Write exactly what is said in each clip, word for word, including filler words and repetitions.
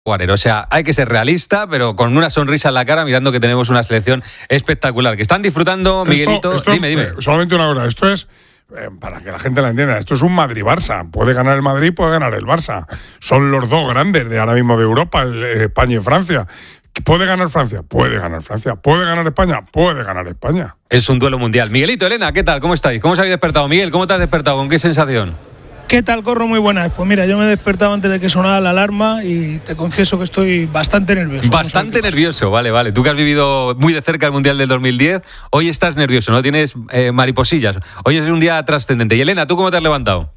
O sea, hay que ser realista, pero con una sonrisa en la cara, mirando que tenemos una selección espectacular. Que están disfrutando, Miguelito. Esto, esto, dime, dime. Eh, solamente una hora. Esto es, eh, para que la gente la entienda, esto es un Madrid-Barça. Puede ganar el Madrid, puede ganar el Barça. Son los dos grandes de ahora mismo de Europa, el, eh, España y Francia. ¿Puede ganar Francia? Puede ganar Francia. ¿Puede ganar España? Puede ganar España. Es un duelo mundial. Miguelito, Elena, ¿qué tal? ¿Cómo estáis? ¿Cómo os habéis despertado? Miguel, ¿cómo te has despertado? ¿Con qué sensación? ¿Qué tal, Corro? Muy buenas. Pues mira, yo me he despertado antes de que sonara la alarma y te confieso que estoy bastante nervioso. Bastante no nervioso, vale, vale. Tú que has vivido muy de cerca el Mundial del dos mil diez, hoy estás nervioso, ¿no? Tienes eh, mariposillas. Hoy es un día trascendente. Y Elena, ¿tú cómo te has levantado?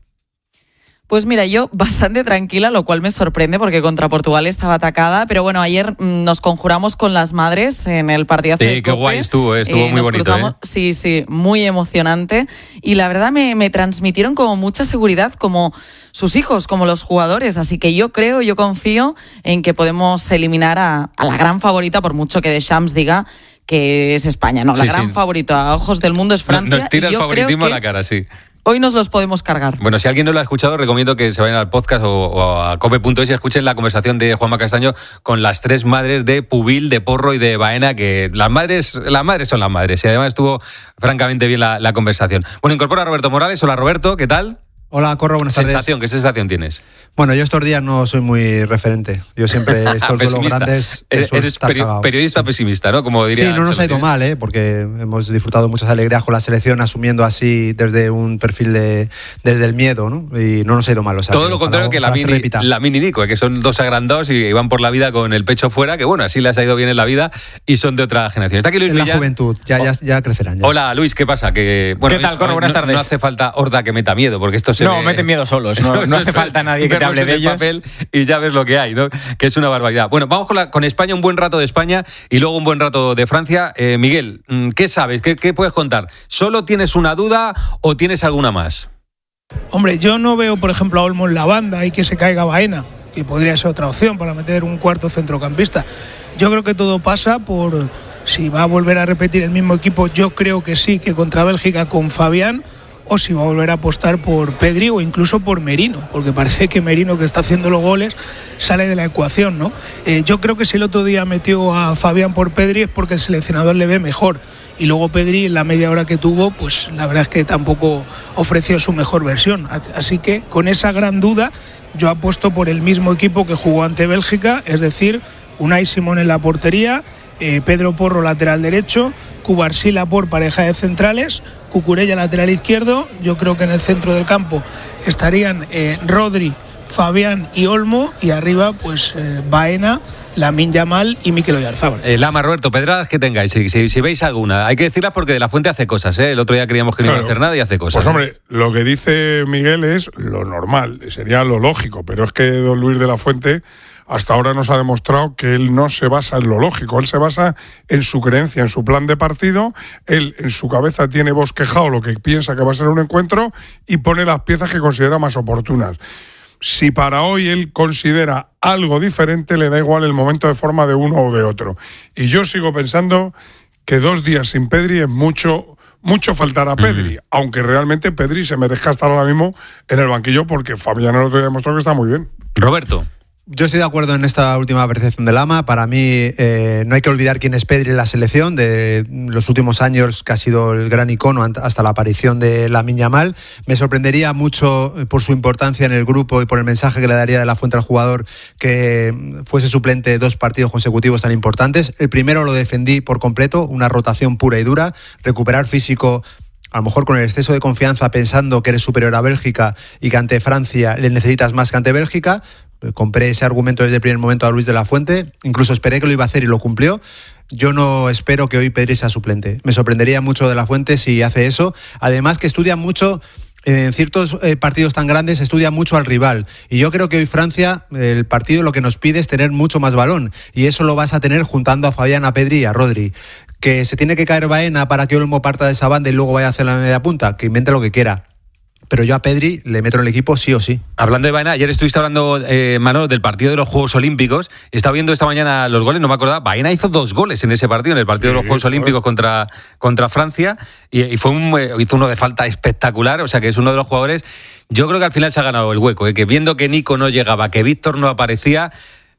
Pues mira, yo bastante tranquila, lo cual me sorprende porque contra Portugal estaba atacada, pero bueno, ayer mmm, nos conjuramos con las madres en el partidazo sí, de qué Cope. guay estuvo, eh, estuvo eh, muy bonito. Cruzamos, eh. Sí, sí, muy emocionante y la verdad me, me transmitieron como mucha seguridad, como sus hijos, como los jugadores, así que yo creo, yo confío en que podemos eliminar a, a la gran favorita, por mucho que Deschamps diga que es España, no, la sí, gran sí. favorita a ojos del mundo es Francia. Nos tira y yo el favoritismo creo a la cara, sí. Hoy nos los podemos cargar. Bueno, si alguien no lo ha escuchado, recomiendo que se vayan al podcast o, o a cope punto es y escuchen la conversación de Juanma Castaño con las tres madres de Pubil, de Porro y de Baena, que las madres las madres son las madres. Y además estuvo francamente bien la, la conversación. Bueno, incorpora a Roberto Morales. Hola, Roberto, ¿qué tal? Hola, Corro, buenas tardes. ¿Sensación? ¿Qué sensación tienes? Bueno, yo estos días no soy muy referente. Yo siempre estos duelos grandes... Eres, eres peri- periodista pesimista, ¿no? Como diría. Sí, no nos ha ido mal, ¿eh? Porque hemos disfrutado muchas alegrías con la selección, asumiendo así desde un perfil de desde el miedo, ¿no? Y no nos ha ido mal. O sea, todo lo contrario que la mini, la mini Nico, que son dos agrandados y van por la vida con el pecho fuera, que bueno, así les ha ido bien en la vida y son de otra generación. Está aquí Luis en Millán. La juventud, ya, ya, ya crecerán. Ya. Hola, Luis, ¿qué pasa? Que, bueno, ¿Qué tal, Corro? Buenas no, tardes. No hace falta Horta que meta miedo, porque esto se No, ve... meten miedo solos. No, no hace falta nadie que te hable de ellos. Papel y ya ves lo que hay, ¿no? Que es una barbaridad. Bueno, vamos con, la, con España, un buen rato de España y luego un buen rato de Francia. Eh, Miguel, ¿qué sabes? ¿Qué, ¿Qué puedes contar? ¿Solo tienes una duda o tienes alguna más? Hombre, yo no veo, por ejemplo, a Olmo en la banda y que se caiga Baena, que podría ser otra opción para meter un cuarto centrocampista. Yo creo que todo pasa por si va a volver a repetir el mismo equipo. Yo creo que sí, que contra Bélgica con Fabián, o si va a volver a apostar por Pedri o incluso por Merino, porque parece que Merino, que está haciendo los goles, sale de la ecuación, ¿no? Eh, yo creo que si el otro día metió a Fabián por Pedri es porque el seleccionador le ve mejor, y luego Pedri en la media hora que tuvo, pues la verdad es que tampoco ofreció su mejor versión, así que con esa gran duda yo apuesto por el mismo equipo que jugó ante Bélgica, es decir, Unai Simón en la portería, eh, Pedro Porro lateral derecho, Cubarsí por pareja de centrales, Cucurella lateral izquierdo. Yo creo que en el centro del campo estarían eh, Rodri, Fabián y Olmo, y arriba pues eh, Baena, Lamine Yamal y Mikel Oyarzabal. Eh, Lama, Roberto, pedradas que tengáis, si, si, si veis alguna, hay que decirlas porque De La Fuente hace cosas, ¿eh? El otro día creíamos que no claro. iba a hacer nada y hace cosas. Pues hombre, ¿eh? Lo que dice Miguel es lo normal, sería lo lógico, pero es que don Luis de la Fuente hasta ahora nos ha demostrado que él no se basa en lo lógico, él se basa en su creencia, en su plan de partido, él en su cabeza tiene bosquejado lo que piensa que va a ser un encuentro y pone las piezas que considera más oportunas. Si para hoy él considera algo diferente, le da igual el momento de forma de uno o de otro. Y yo sigo pensando que dos días sin Pedri es mucho... Mucho faltará a Pedri, mm. aunque realmente Pedri se merezca estar ahora mismo en el banquillo porque Fabián el otro día demostró que está muy bien. Roberto. Yo estoy de acuerdo en esta última percepción de Lama. Para mí eh, no hay que olvidar quién es Pedri en la selección de los últimos años, que ha sido el gran icono hasta la aparición de Lamine Yamal. Me sorprendería mucho por su importancia en el grupo y por el mensaje que le daría De La Fuente al jugador que fuese suplente dos partidos consecutivos tan importantes. El primero lo defendí por completo, una rotación pura y dura, recuperar físico, a lo mejor con el exceso de confianza pensando que eres superior a Bélgica y que ante Francia le necesitas más que ante Bélgica. Compré ese argumento desde el primer momento a Luis de la Fuente, incluso esperé que lo iba a hacer y lo cumplió. Yo no espero que hoy Pedri sea suplente. Me sorprendería mucho De La Fuente si hace eso. Además que estudia mucho, en ciertos eh, partidos tan grandes, estudia mucho al rival. Y yo creo que hoy Francia, el partido lo que nos pide es tener mucho más balón. Y eso lo vas a tener juntando a Fabián, a Pedri y a Rodri. Que se tiene que caer Baena para que Olmo parta de esa banda y luego vaya a hacer la media punta, que invente lo que quiera. Pero yo a Pedri le meto en el equipo sí o sí. Hablando de Baena, ayer estuviste hablando, eh, Manolo, del partido de los Juegos Olímpicos. Estaba viendo esta mañana los goles, no me acordaba. Baena hizo dos goles en ese partido, en el partido sí, de los Juegos claro. Olímpicos contra, contra Francia. Y, y fue un, eh, hizo uno de falta espectacular. O sea que es uno de los jugadores. Yo creo que al final se ha ganado el hueco. Eh, que viendo que Nico no llegaba, que Víctor no aparecía,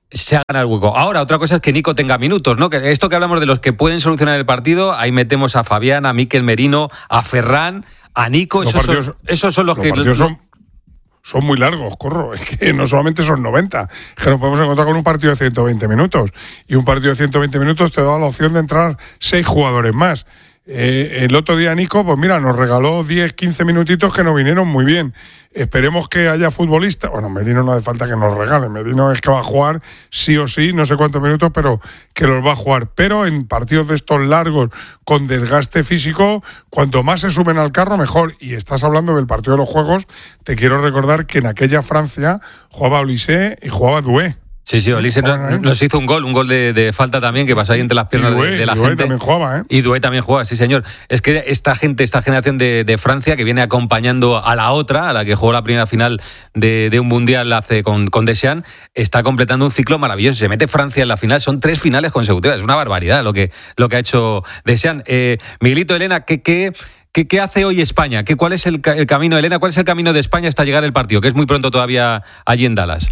se hagan el hueco. Ahora, otra cosa es que Nico tenga minutos, ¿no? Que esto que hablamos de los que pueden solucionar el partido, ahí metemos a Fabián, a Mikel Merino, a Ferran, a Nico, esos, partidos, son, esos son los, los que... Partidos son, son muy largos, corro, es que no solamente son noventa, es que nos podemos encontrar con un partido de ciento veinte minutos, y un partido de ciento veinte minutos te da la opción de entrar seis jugadores más. Eh, el otro día Nico, pues mira, nos regaló diez, quince minutitos que nos vinieron muy bien. Esperemos que haya futbolistas. Bueno, Merino no hace falta que nos regale. Merino es que va a jugar sí o sí, no sé cuántos minutos, pero que los va a jugar. Pero en partidos de estos largos, con desgaste físico, cuanto más se suben al carro, mejor. Y estás hablando del partido de los Juegos. Te quiero recordar que en aquella Francia jugaba Olise y jugaba Doué. Sí, sí, Olise nos, nos hizo un gol, un gol de, de falta también, que pasó ahí entre las piernas Doué, de, de la Doué gente. También jugaba, ¿eh? Y Doué también jugaba, sí señor. Es que esta gente, esta generación de, de Francia, que viene acompañando a la otra, a la que jugó la primera final de, de un mundial hace con, con Deschamps, está completando un ciclo maravilloso. Se mete Francia en la final, son tres finales consecutivas. Es una barbaridad lo que, lo que ha hecho Deschamps. Eh, Miguelito, Elena, ¿qué, qué, qué, qué hace hoy España? ¿Qué, ¿Cuál es el, el camino, Elena? ¿Cuál es el camino de España hasta llegar al partido? Que es muy pronto todavía allí en Dallas.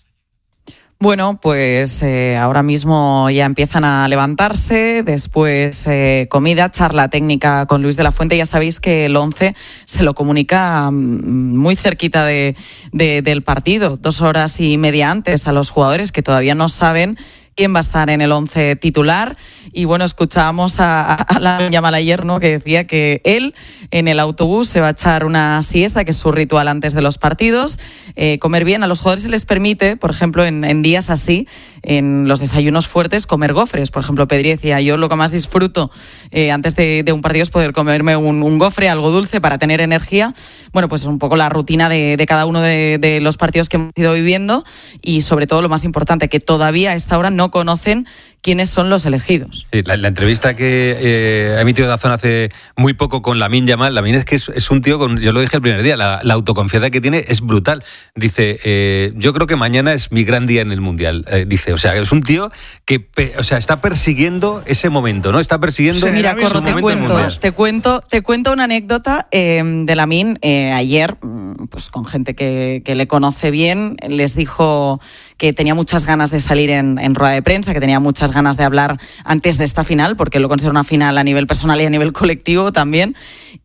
Bueno, pues eh, ahora mismo ya empiezan a levantarse, después eh, comida, charla técnica con Luis de la Fuente. Ya sabéis que el once se lo comunica muy cerquita de, de, del partido, dos horas y media antes a los jugadores que todavía no saben quién va a estar en el once titular. Y bueno, escuchábamos a, a la Yamal ayer, ¿no?, que decía que él en el autobús se va a echar una siesta, que es su ritual antes de los partidos. Eh, comer bien, a los jugadores se les permite, por ejemplo, en, en días así, en los desayunos fuertes, comer gofres. Por ejemplo, Pedri decía, yo lo que más disfruto eh, antes de, de un partido es poder comerme un, un gofre, algo dulce para tener energía. Bueno, pues es un poco la rutina de, de cada uno de, de los partidos que hemos ido viviendo, y sobre todo lo más importante, que todavía a esta hora no conocen quiénes son los elegidos. Sí, la, la entrevista que eh, ha emitido Dazón hace muy poco con Lamine Yamal, Lamine es que es, es un tío, con, yo lo dije el primer día, la, la autoconfianza que tiene es brutal. Dice, eh, yo creo que mañana es mi gran día en el Mundial. Eh, dice, o sea, es un tío que pe, o sea, está persiguiendo ese momento, ¿no? Está persiguiendo... Sí, mira, Corro, te cuento, te cuento, te cuento una anécdota eh, de Lamine. Eh, ayer, pues con gente que, que le conoce bien, les dijo que tenía muchas ganas de salir en, en rueda de prensa, que tenía muchas ganas de hablar antes de esta final, porque lo considera una final a nivel personal y a nivel colectivo también,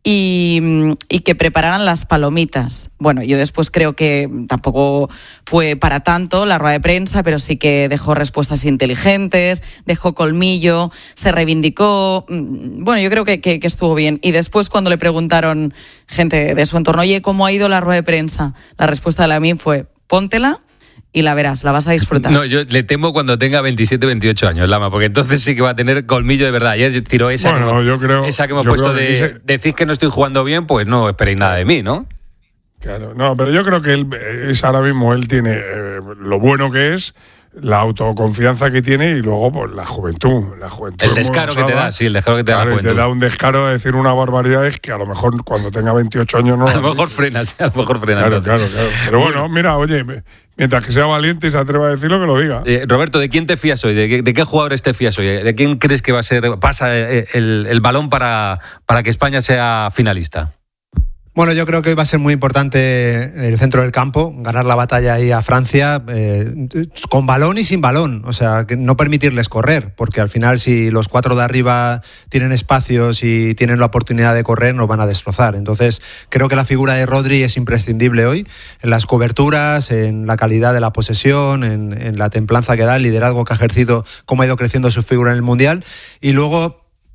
y, y que prepararan las palomitas. Bueno, yo después creo que tampoco fue para tanto la rueda de prensa, pero sí que dejó respuestas inteligentes, dejó colmillo, se reivindicó. Bueno, yo creo que, que, que estuvo bien. Y después, cuando le preguntaron gente de su entorno, oye, ¿cómo ha ido la rueda de prensa?, la respuesta de Lamine fue, póntela y la verás, la vas a disfrutar. No, yo le temo cuando tenga veintisiete, veintiocho años, Lama, porque entonces sí que va a tener colmillo de verdad. Ayer tiró esa, bueno, que, hemos, yo creo, esa que hemos yo puesto creo que de dice... decís que no estoy jugando bien, pues no esperéis nada de mí, ¿no? Claro, no, pero yo creo que él es ahora mismo, él tiene eh, lo bueno que es, la autoconfianza que tiene, y luego pues la juventud, la juventud. El descaro que te da, sí, el descaro que te claro, da la juventud. Te da un descaro de decir una barbaridad, es que a lo mejor cuando tenga veintiocho años no. A lo mejor frenas, a lo mejor frenas. Claro, claro, claro. Pero bueno, mira, oye, mientras que sea valiente y se atreva a decirlo, que lo diga. Eh, Roberto, ¿de quién te fías hoy? ¿De qué, de qué jugadores te fías hoy? ¿De quién crees que va a ser, pasa el, el balón para, para que España sea finalista? Bueno, yo creo que hoy va a ser muy importante el centro del campo, ganar la batalla ahí a Francia, eh, con balón y sin balón, o sea, que no permitirles correr, porque al final si los cuatro de arriba tienen espacios y tienen la oportunidad de correr, nos van a destrozar. Entonces, creo que la figura de Rodri es imprescindible hoy, en las coberturas, en la calidad de la posesión, en, en la templanza que da, el liderazgo que ha ejercido, cómo ha ido creciendo su figura en el Mundial, y luego...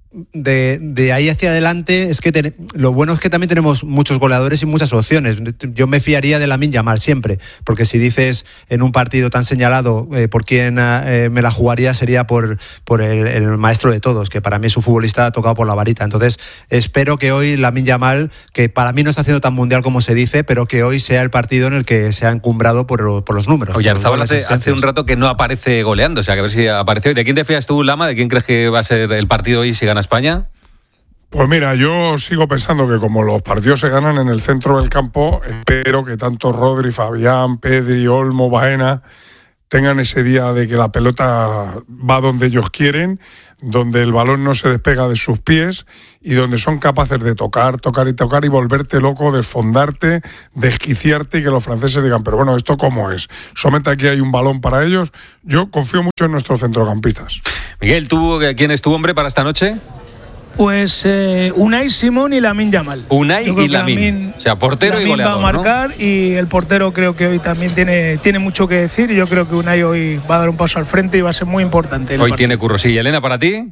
De, de ahí hacia adelante, es que ten, lo bueno es que también tenemos muchos goleadores y muchas opciones. Yo me fiaría de Lamine Yamal siempre, porque si dices en un partido tan señalado eh, por quién eh, me la jugaría, sería por, por el, el maestro de todos, que para mí es un futbolista tocado por la varita. Entonces espero que hoy Lamine Yamal, que para mí no está haciendo tan mundial como se dice, pero que hoy sea el partido en el que se ha encumbrado por, por los números. Oye, Arzabal hace, hace un rato que no aparece goleando, o sea, que a ver si aparece hoy. ¿De quién te fías tú, Lama? ¿De quién crees que va a ser el partido hoy si gana España? Pues mira, yo sigo pensando que como los partidos se ganan en el centro del campo, espero que tanto Rodri, Fabián, Pedri, Olmo, Baena tengan ese día de que la pelota va donde ellos quieren, donde el balón no se despega de sus pies y donde son capaces de tocar, tocar y tocar y volverte loco, desfondarte, desquiciarte y que los franceses digan, pero bueno, ¿esto cómo es? Solamente aquí hay un balón para ellos. Yo confío mucho en nuestros centrocampistas. Miguel, ¿tú quién es tu hombre para esta noche? Pues eh, Unai Simón y Lamine Yamal. Unai y Lamine. O sea, portero y goleador, va a marcar, ¿no? Y el portero creo que hoy también tiene, tiene mucho que decir. Y yo creo que Unai hoy va a dar un paso al frente y va a ser muy importante. Hoy partido. Tiene curro. Sí, Elena, ¿para ti?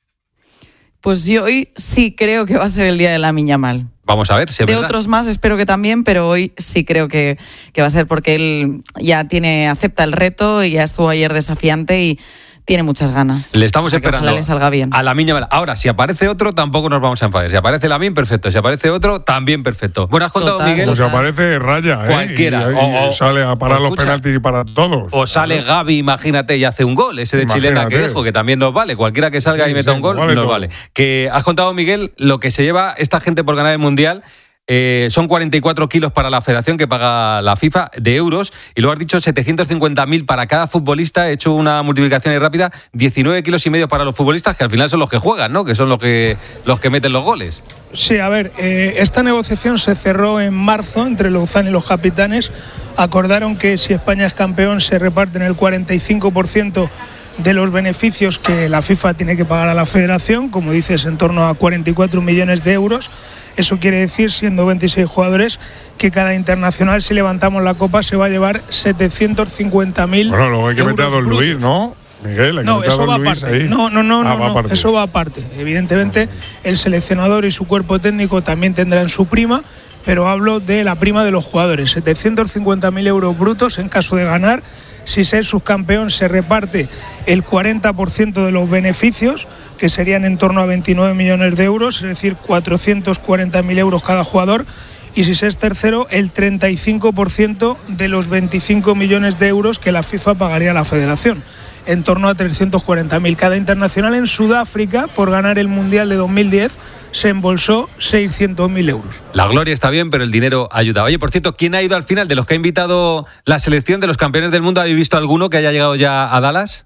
Pues yo hoy sí creo que va a ser el día de Lamine Yamal. Vamos a ver si es de verdad. Otros más espero que también, pero hoy sí creo que, que va a ser porque él ya tiene acepta el reto y ya estuvo ayer desafiante y tiene muchas ganas. Le estamos o sea, esperando le salga bien. a Lamine Yamal. Ahora, si aparece otro, tampoco nos vamos a enfadar. Si aparece Lamine, perfecto. Si aparece otro, también perfecto. Bueno, has contado, Total, Miguel. Pues si aparece raya, ¿eh? Cualquiera. Y, y O- o- sale a parar o los escucha, penaltis para todos. O sale Gavi, imagínate, y hace un gol. Ese de Imagínate. chilena que dejo, que también nos vale. Cualquiera que salga Sí, y meta sí, un gol, vale nos todo. vale. Que has contado, Miguel, lo que se lleva esta gente por ganar el Mundial. Eh, son cuarenta y cuatro kilos para la federación que paga la FIFA de euros y luego has dicho setecientos cincuenta mil para cada futbolista. He hecho una multiplicación ahí rápida, diecinueve kilos y medio para los futbolistas que al final son los que juegan, ¿no? Que son los que, los que meten los goles. Sí, a ver, eh, esta negociación se cerró en marzo entre Louzán y los capitanes. Acordaron que si España es campeón se reparten el cuarenta y cinco por ciento de los beneficios que la FIFA tiene que pagar a la federación, como dices, en torno a cuarenta y cuatro millones de euros. Eso quiere decir, siendo veintiséis jugadores, que cada internacional, si levantamos la copa, se va a llevar setecientos cincuenta mil. Bueno, luego hay que meter a Don brutos. Luis, ¿no? Miguel, hay que No, meter a eso Don va Luis aparte. ahí. No, no, no, Ah, no, va no, aparte. eso va aparte. Evidentemente, el seleccionador y su cuerpo técnico también tendrán su prima, pero hablo de la prima de los jugadores. setecientos cincuenta mil euros brutos en caso de ganar. Si se es subcampeón, se reparte el cuarenta por ciento de los beneficios, que serían en torno a veintinueve millones de euros, es decir, cuatrocientos cuarenta mil euros cada jugador. Y si se es tercero, el treinta y cinco por ciento de los veinticinco millones de euros que la FIFA pagaría a la federación, en torno a trescientos cuarenta mil. Cada internacional en Sudáfrica, por ganar el Mundial de dos mil diez, se embolsó seiscientos mil euros. La gloria está bien, pero el dinero ayuda. Oye, por cierto, ¿quién ha ido al final? De los que ha invitado la selección de los campeones del mundo, ¿habéis visto alguno que haya llegado ya a Dallas?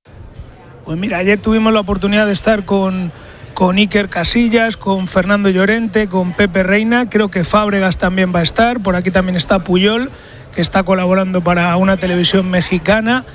Pues mira, ayer tuvimos la oportunidad de estar con, con Iker Casillas, con Fernando Llorente, con Pepe Reina. Creo que Fábregas también va a estar. Por aquí también está Puyol, que está colaborando para una televisión mexicana.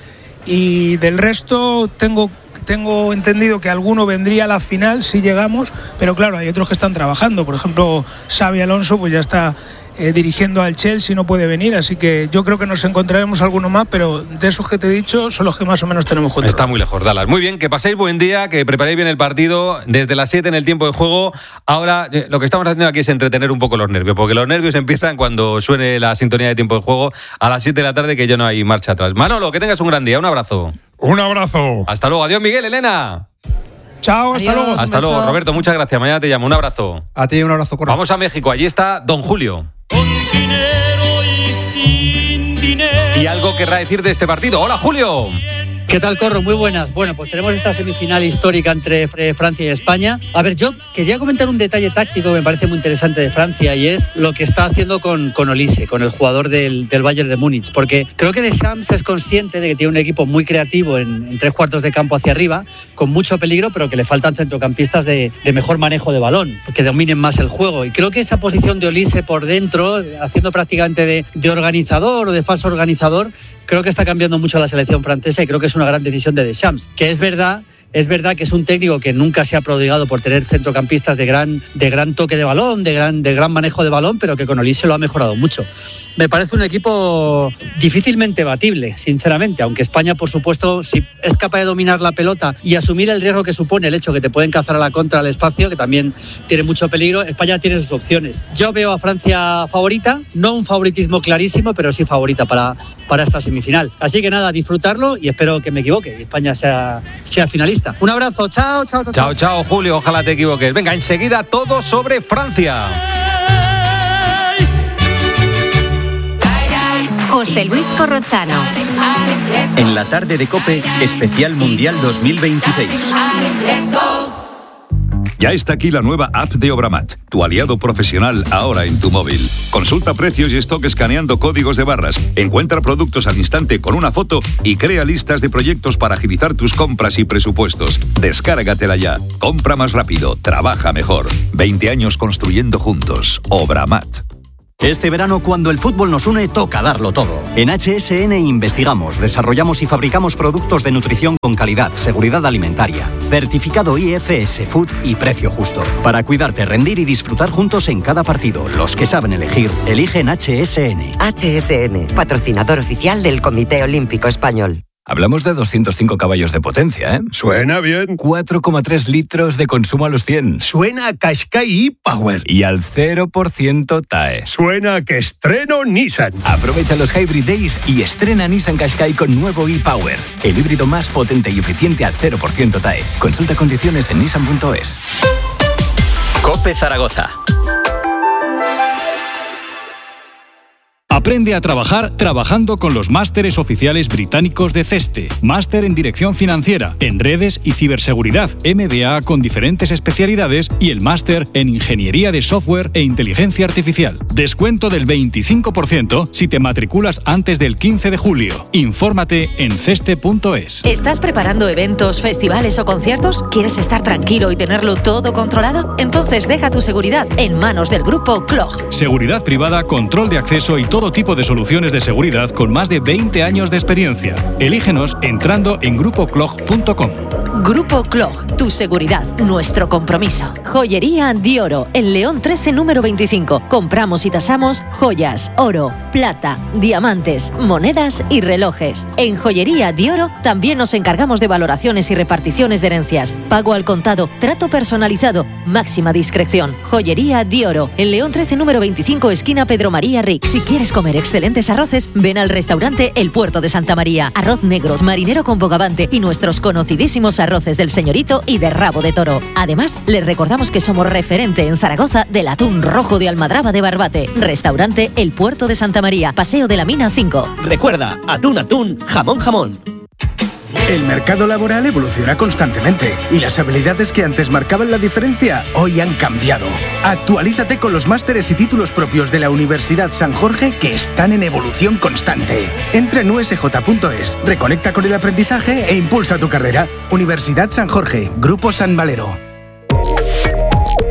Y del resto tengo, tengo entendido que alguno vendría a la final si llegamos, pero claro, hay otros que están trabajando. Por ejemplo, Xabi Alonso pues ya está eh, dirigiendo al Chelsea, no puede venir, así que yo creo que nos encontraremos alguno más, pero de esos que te he dicho son los que más o menos tenemos control. Está muy lejos, Dallas. Muy bien, que paséis buen día, que preparéis bien el partido desde las siete en el tiempo de juego. Ahora, eh, lo que estamos haciendo aquí es entretener un poco los nervios, porque los nervios empiezan cuando suene la sintonía de tiempo de juego a las siete de la tarde, que ya no hay marcha atrás. Manolo, que tengas un gran día, un abrazo. Un abrazo. Hasta luego. Adiós, Miguel, Elena. Chao, hasta Adiós. luego. Un Hasta beso. luego, Roberto, muchas gracias. Mañana te llamo. Un abrazo. A ti un abrazo, Corro. Vamos a México, allí está Don Julio. Con dinero y sin dinero. Y algo querrá decir de este partido. Hola, Julio. ¿Qué tal, Corro? Muy buenas. Bueno, pues tenemos esta semifinal histórica entre Francia y España. A ver, yo quería comentar un detalle táctico que me parece muy interesante de Francia y es lo que está haciendo con, con Olise, con el jugador del, del Bayern de Múnich. Porque creo que Deschamps es consciente de que tiene un equipo muy creativo en, en tres cuartos de campo hacia arriba, con mucho peligro, pero que le faltan centrocampistas de, de mejor manejo de balón, que dominen más el juego. Y creo que esa posición de Olise por dentro, haciendo prácticamente de, de organizador o de falso organizador, creo que está cambiando mucho la selección francesa y creo que es una gran decisión de Deschamps, que es verdad, es verdad que es un técnico que nunca se ha prodigado por tener centrocampistas de gran, de gran toque de balón, de gran, de gran manejo de balón, pero que con Olise lo ha mejorado mucho. Me parece un equipo difícilmente batible, sinceramente, aunque España, por supuesto, si es capaz de dominar la pelota y asumir el riesgo que supone el hecho que te pueden cazar a la contra al espacio, que también tiene mucho peligro, España tiene sus opciones. Yo veo a Francia favorita, no un favoritismo clarísimo, pero sí favorita para, para esta semifinal. Así que nada, disfrutarlo y espero que me equivoque y España sea, sea finalista. Un abrazo, chao, chao, chao. Chao, chao, Julio, ojalá te equivoques. Venga, enseguida todo sobre Francia. José Luis Corrochano. En la tarde de COPE, especial Mundial dos mil veintiséis. Ya está aquí la nueva app de Obramat, tu aliado profesional ahora en tu móvil. Consulta precios y stock escaneando códigos de barras, encuentra productos al instante con una foto y crea listas de proyectos para agilizar tus compras y presupuestos. Descárgatela ya. Compra más rápido, trabaja mejor. veinte años construyendo juntos. Obramat. Este verano, cuando el fútbol nos une, toca darlo todo. En H S N investigamos, desarrollamos y fabricamos productos de nutrición con calidad, seguridad alimentaria, certificado I F S Food y precio justo. Para cuidarte, rendir y disfrutar juntos en cada partido. Los que saben elegir, eligen H S N. H S N, patrocinador oficial del Comité Olímpico Español. Hablamos de doscientos cinco caballos de potencia, ¿eh? Suena bien. cuatro coma tres litros de consumo a los cien. Suena a Qashqai e-Power. Y al cero por ciento T A E. Suena a que estreno Nissan. Aprovecha los Hybrid Days y estrena Nissan Qashqai con nuevo e-Power. El híbrido más potente y eficiente al cero por ciento T A E. Consulta condiciones en nissan punto es. COPE Zaragoza. Aprende a trabajar trabajando con los másteres oficiales británicos de CESTE. Máster en Dirección Financiera, en Redes y Ciberseguridad, M B A con diferentes especialidades y el máster en Ingeniería de Software e Inteligencia Artificial. Descuento del veinticinco por ciento si te matriculas antes del quince de julio. Infórmate en ceste punto es. ¿Estás preparando eventos, festivales o conciertos? ¿Quieres estar tranquilo y tenerlo todo controlado? Entonces deja tu seguridad en manos del grupo C L O G. Seguridad privada, control de acceso y todo tipo de soluciones de seguridad con más de veinte años de experiencia. Elígenos entrando en grupo clog punto com. Grupo C L O G, tu seguridad, nuestro compromiso. Joyería Di Oro, en León trece número veinticinco. Compramos y tasamos joyas, oro, plata, diamantes, monedas y relojes. En Joyería Di Oro también nos encargamos de valoraciones y reparticiones de herencias. Pago al contado, trato personalizado, máxima discreción. Joyería Di Oro, en León trece número veinticinco, esquina Pedro María Ric. Si quieres comer excelentes arroces, ven al restaurante El Puerto de Santa María. Arroz negros, marinero con bogavante y nuestros conocidísimos arroces del Señorito y de rabo de toro. Además, les recordamos que somos referente en Zaragoza del atún rojo de Almadraba de Barbate. Restaurante El Puerto de Santa María, Paseo de la Mina cinco. Recuerda, atún, atún, jamón, jamón. El mercado laboral evoluciona constantemente y las habilidades que antes marcaban la diferencia hoy han cambiado. Actualízate con los másteres y títulos propios de la Universidad San Jorge que están en evolución constante. Entra en u s j punto es, reconecta con el aprendizaje e impulsa tu carrera. Universidad San Jorge, Grupo San Valero.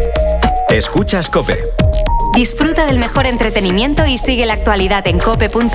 Escuchas COPE. Disfruta del mejor entretenimiento y sigue la actualidad en cope punto es.